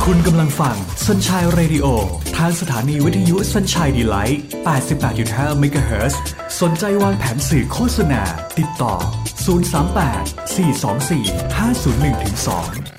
คุณกำลังฟัง Sunshine Radio ทางสถานีวิทยุ Sunshine Delight 88.5 MHz สนใจวางแผนสื่อโฆษณาติดต่อ038 424 501-2